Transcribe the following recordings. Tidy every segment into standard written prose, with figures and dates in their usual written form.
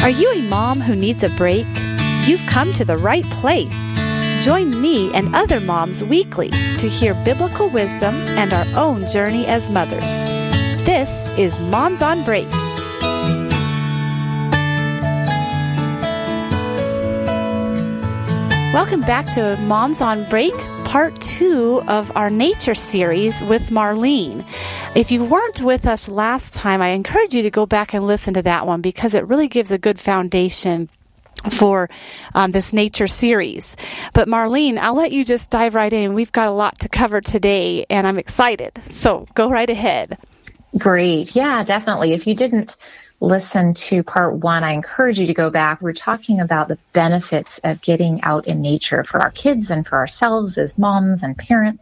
Are you a mom who needs a break? You've come to the right place. Join me and other moms weekly to hear biblical wisdom and our own journey as mothers. This is Moms on Break. Welcome back to Moms on Break, part 2 of our nature series with Marlene. If you weren't with us last time, I encourage you to go back and listen to that one because it really gives a good foundation for this nature series. But Marlene, I'll let you just dive right in. We've got a lot to cover today, and I'm excited. So go right ahead. Great. Yeah, definitely. If you didn't listen to part 1, I encourage you to go back. We're talking about the benefits of getting out in nature for our kids and for ourselves as moms and parents.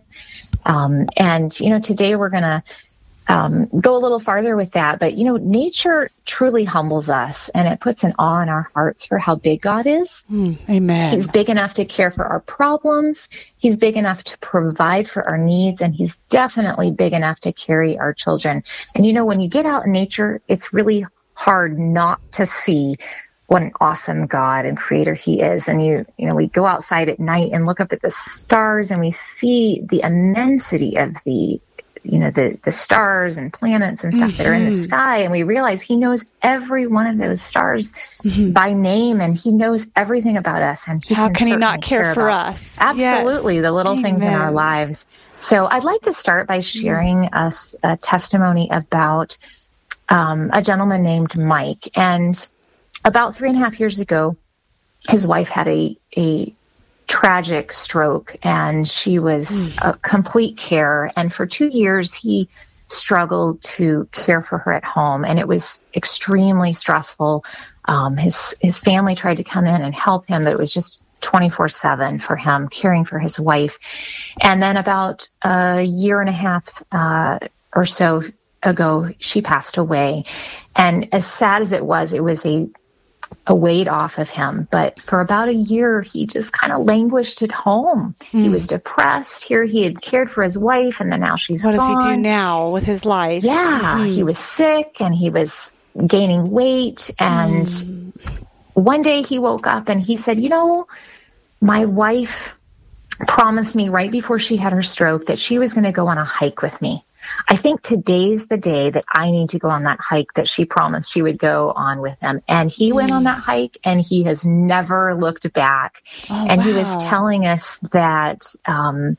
Today we're going to go a little farther with that. But, nature truly humbles us, and it puts an awe in our hearts for how big God is. Amen. He's big enough to care for our problems. He's big enough to provide for our needs, and he's definitely big enough to carry our children. And, when you get out in nature, it's really hard not to see what an awesome God and creator he is. And we go outside at night and look up at the stars, and we see the immensity of the stars and planets and stuff that are in the sky. And we realize he knows every one of those stars by name, and he knows everything about us. And how can he not care for us? Absolutely. Yes. The little things in our lives. So I'd like to start by sharing a testimony about a gentleman named Mike. And about 3.5 years ago, his wife had a tragic stroke, and she was a complete care. And for 2 years, he struggled to care for her at home, and it was extremely stressful. His family tried to come in and help him, but it was just 24/7 for him, caring for his wife. And then about a 1.5 years or so ago, she passed away. And as sad as it was a weight off of him. But for about a year, he just kind of languished at home. He was depressed. Here he had cared for his wife, and then now she's gone. What does he do now with his life? Yeah, he was sick, and he was gaining weight. And one day he woke up and he said, my wife promised me right before she had her stroke that she was going to go on a hike with me. I think today's the day that I need to go on that hike that she promised she would go on with him. And he went on that hike, and he has never looked back. He was telling us that from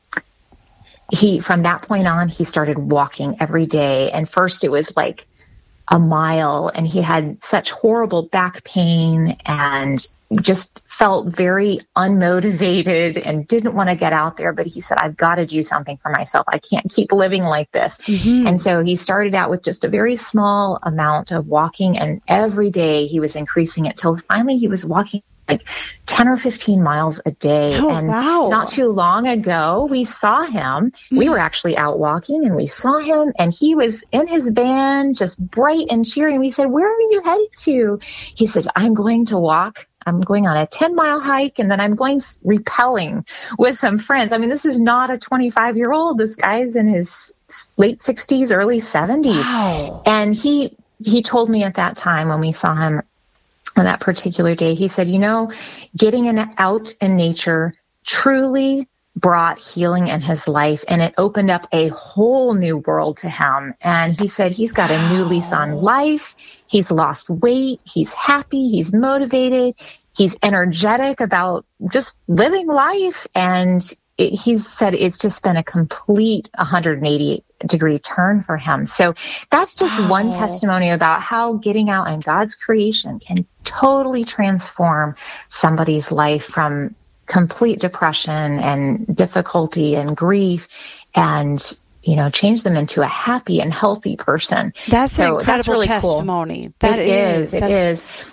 that point on, he started walking every day. And first it was like a mile, and he had such horrible back pain and just felt very unmotivated and didn't want to get out there. But he said, I've got to do something for myself. I can't keep living like this. And so he started out with just a very small amount of walking, and every day he was increasing it till finally he was walking like 10 or 15 miles a day. Not too long ago, we saw him. We were actually out walking, and we saw him, and he was in his van, just bright and cheery. We said, where are you headed to? He said, I'm going to walk. I'm going on a 10-mile hike, and then I'm going rappelling with some friends. I mean, this is not a 25-year-old. This guy's in his late 60s, early 70s. Wow. And he told me at that time when we saw him on that particular day, he said, getting out in nature truly brought healing in his life, and it opened up a whole new world to him. And he said he's got a new lease on life. He's lost weight. He's happy. He's motivated. He's energetic about just living life. And he said it's just been a complete 180-degree turn for him. So that's just one testimony about how getting out in God's creation can totally transform somebody's life from complete depression and difficulty and grief, and change them into a happy and healthy person. That's an incredible really testimony. Cool. That is. It is.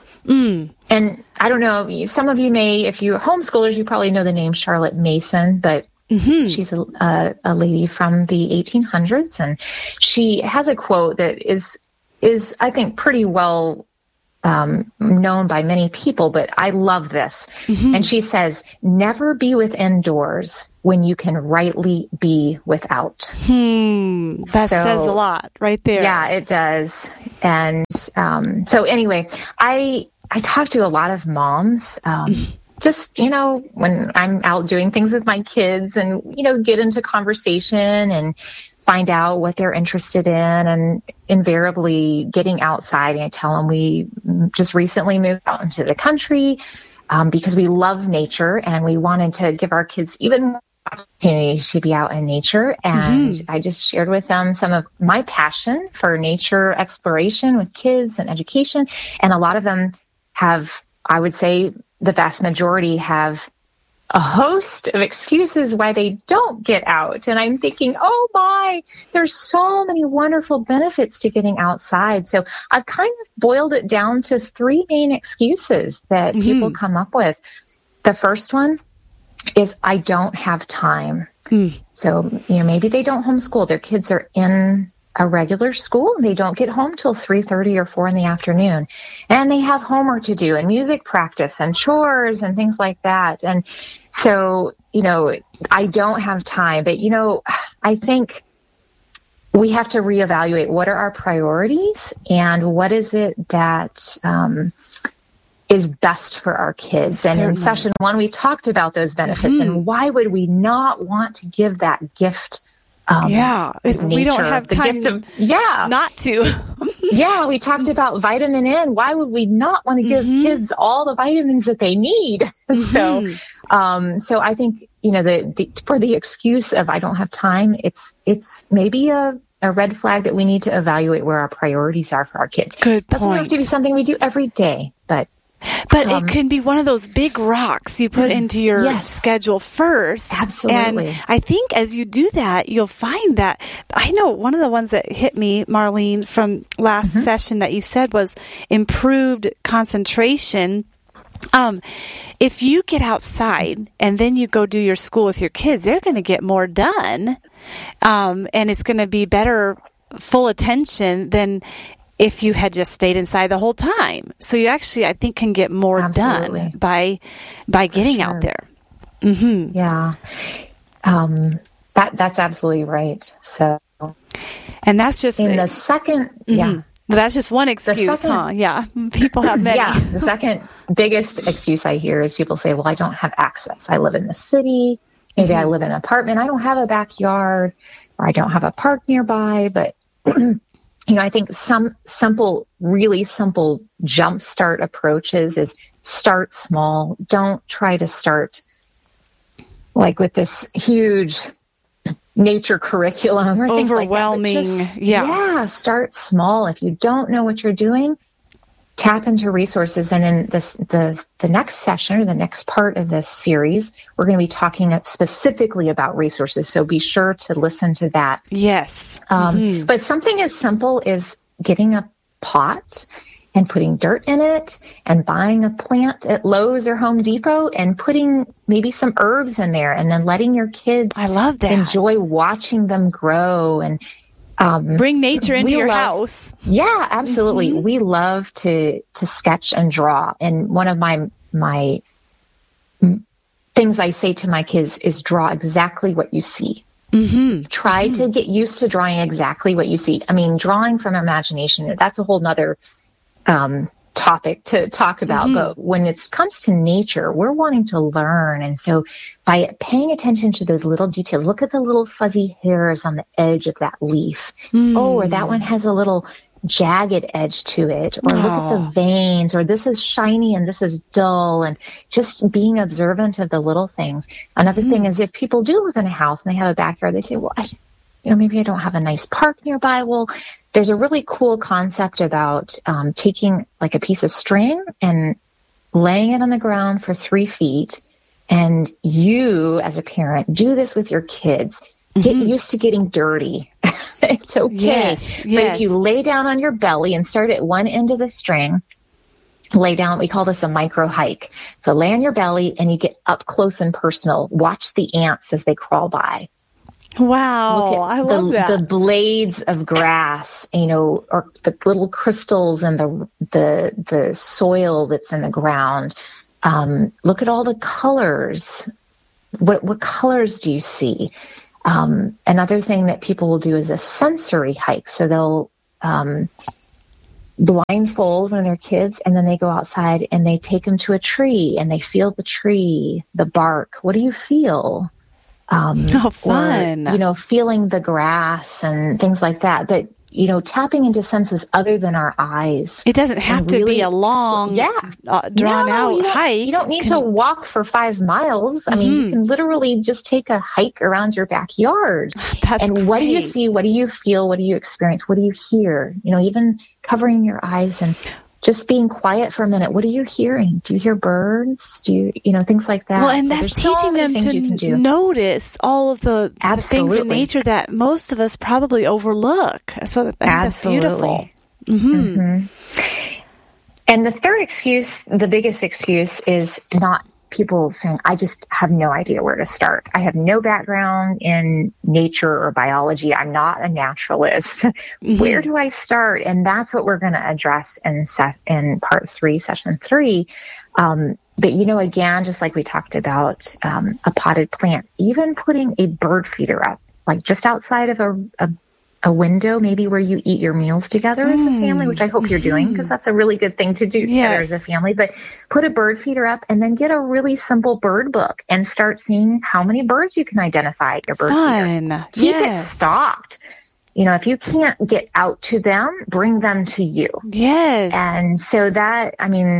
And I don't know, some of you may, if you're homeschoolers, you probably know the name Charlotte Mason, but she's a lady from the 1800s, and she has a quote that is I think pretty well known by many people, but I love this. And she says, never be within doors when you can rightly be without. That says a lot right there. Yeah, it does. And so anyway, I I talk to a lot of moms, just, when I'm out doing things with my kids and, get into conversation and find out what they're interested in, and invariably getting outside. And I tell them we just recently moved out into the country because we love nature and we wanted to give our kids even more opportunities to be out in nature. And I just shared with them some of my passion for nature exploration with kids and education. And a lot of them have, I would say the vast majority have a host of excuses why they don't get out. And I'm thinking, oh my, there's so many wonderful benefits to getting outside. So I've kind of boiled it down to 3 main excuses that people come up with. The first one is I don't have time. So, maybe they don't homeschool. Their kids are in a regular school. They don't get home till 3:30 or 4 in the afternoon. And they have homework to do and music practice and chores and things like that. And so, I don't have time. But, I think we have to reevaluate what are our priorities and what is it that is best for our kids. Certainly. And in session 1, we talked about those benefits and why would we not want to give that gift. We don't have time not to. We talked about vitamin N. Why would we not want to give kids all the vitamins that they need? So I think, for the excuse of I don't have time, it's maybe a red flag that we need to evaluate where our priorities are for our kids. Good point. Doesn't have to be something we do every day, but it can be one of those big rocks you put into your schedule first. Absolutely. And I think as you do that, you'll find that, I know one of the ones that hit me, Marlene, from last session that you said was improved concentration. If you get outside and then you go do your school with your kids, they're going to get more done. And it's going to be better full attention than if you had just stayed inside the whole time. So you actually, I think, can get more done by getting out there. Yeah. That's absolutely right. So, and that's just in the second, that's just one excuse, huh? Yeah. People have many. The second biggest excuse I hear is people say, well, I don't have access. I live in the city. Maybe I live in an apartment. I don't have a backyard, or I don't have a park nearby. But I think some really simple jumpstart approaches is start small. Don't try to start like with this huge nature curriculum or things overwhelming. Like that. Start small. If you don't know what you're doing, tap into resources. And in the next session or the next part of this series, we're going to be talking specifically about resources. So be sure to listen to that. Yes. But something as simple as getting a pot and putting dirt in it and buying a plant at Lowe's or Home Depot and putting maybe some herbs in there and then letting your kids I love that. enjoy watching them grow and bring nature into your house. Yeah, absolutely. We love to sketch and draw. And one of my things I say to my kids is draw exactly what you see. Try to get used to drawing exactly what you see. I mean, drawing from imagination, that's a whole nother topic to talk about. But when it comes to nature, we're wanting to learn. And so by paying attention to those little details, look at the little fuzzy hairs on the edge of that leaf. Oh, or that one has a little jagged edge to it, or look at the veins, or this is shiny and this is dull, and just being observant of the little things. Another thing is if people do live in a house and they have a backyard, they say, well, maybe I don't have a nice park nearby. Well, there's a really cool concept about taking like a piece of string and laying it on the ground for 3 feet. And you, as a parent, do this with your kids. Get used to getting dirty. It's okay. Yes. But if you lay down on your belly and start at one end of the string, lay down, we call this a micro hike. So lay on your belly and you get up close and personal. Watch the ants as they crawl by. Wow, I love that. The blades of grass, or the little crystals and the soil that's in the ground. Look at all the colors. What colors do you see? Another thing that people will do is a sensory hike. So they'll blindfold when they're kids, and then they go outside and they take them to a tree and they feel the tree, the bark. What do you feel? Fun. Or, feeling the grass and things like that. But, tapping into senses other than our eyes. It doesn't have to be a long, drawn out hike. You don't need to walk for 5 miles. I mean, you can literally just take a hike around your backyard. That's and great. What do you see? What do you feel? What do you experience? What do you hear? Even covering your eyes and just being quiet for a minute. What are you hearing? Do you hear birds? Do you, things like that? Well, and that's teaching them to notice all of the things in nature that most of us probably overlook. So I think that's beautiful. And the third excuse, the biggest excuse, is not people saying, I just have no idea where to start. I have no background in nature or biology. I'm not a naturalist. Where do I start? And that's what we're going to address in part 3, session 3. But, again, just like we talked about a potted plant, even putting a bird feeder up, like just outside of a window, maybe where you eat your meals together as a family, which I hope you're doing, because that's a really good thing to do together as a family. But put a bird feeder up and then get a really simple bird book and start seeing how many birds you can identify at your bird feeder. Keep it stocked. If you can't get out to them, bring them to you. Yes. And so that's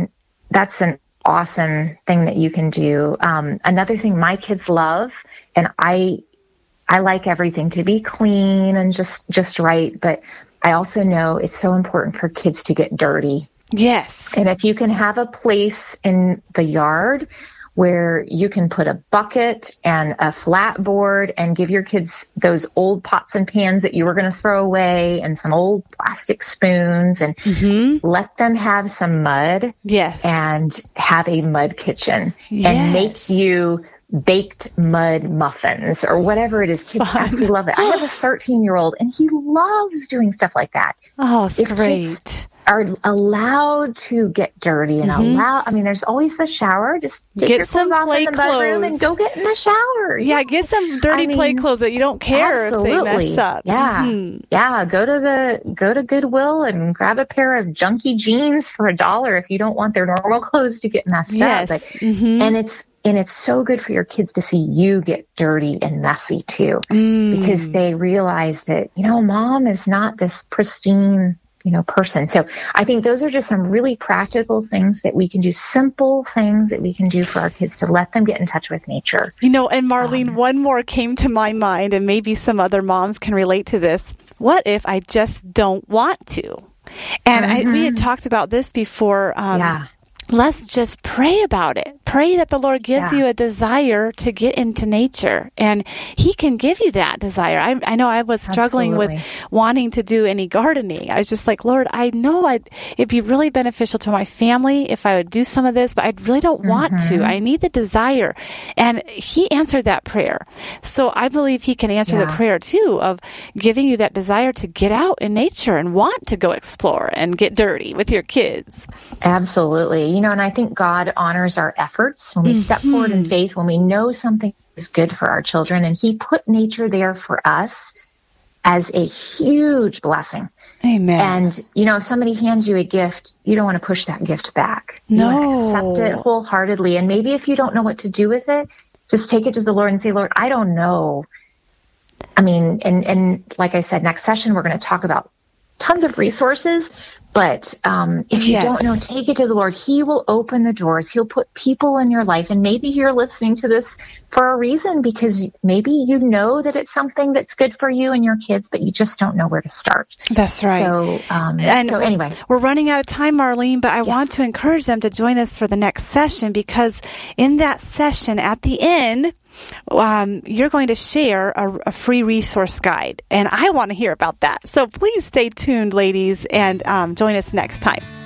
an awesome thing that you can do. Another thing my kids love, and I like everything to be clean and just right, but I also know it's so important for kids to get dirty. Yes. And if you can have a place in the yard where you can put a bucket and a flat board and give your kids those old pots and pans that you were going to throw away and some old plastic spoons and let them have some mud. Yes. And have a mud kitchen and make you baked mud muffins or whatever it is. Kids absolutely love it. I have a 13-year-old and he loves doing stuff like that. Oh, it's great. Kids are allowed to get dirty and there's always the shower. Just take your clothes off in the bedroom and go get in the shower. Yeah, get some dirty play clothes that you don't care if they mess up. Yeah. Yeah. Go to Goodwill and grab a pair of junky jeans for $1 if you don't want their normal clothes to get messed up. And it's so good for your kids to see you get dirty and messy too, because they realize that, mom is not this pristine, person. So I think those are just some really practical things that we can do, simple things that we can do for our kids to let them get in touch with nature. And Marlene, one more came to my mind, and maybe some other moms can relate to this. What if I just don't want to? And we had talked about this before. Let's just pray about it. Pray that the Lord gives you a desire to get into nature, and He can give you that desire. I know I was struggling with wanting to do any gardening. I was just like, Lord, I know it'd be really beneficial to my family if I would do some of this, but I really don't want to. I need the desire. And He answered that prayer. So I believe He can answer the prayer too of giving you that desire to get out in nature and want to go explore and get dirty with your kids. Absolutely. And I think God honors our efforts when we step forward in faith, when we know something is good for our children. And He put nature there for us as a huge blessing. Amen. And, if somebody hands you a gift, you don't want to push that gift back. No. You want to accept it wholeheartedly. And maybe if you don't know what to do with it, just take it to the Lord and say, Lord, I don't know. I mean, and like I said, next session, we're going to talk about tons of resources. But if you don't know, take it to the Lord. He will open the doors. He'll put people in your life. And maybe you're listening to this for a reason, because maybe you know that it's something that's good for you and your kids, but you just don't know where to start. That's right. So, so anyway. We're running out of time, Marlene, but I want to encourage them to join us for the next session, because in that session at the end, you're going to share a free resource guide, and I want to hear about that. So please stay tuned, ladies, and join us next time.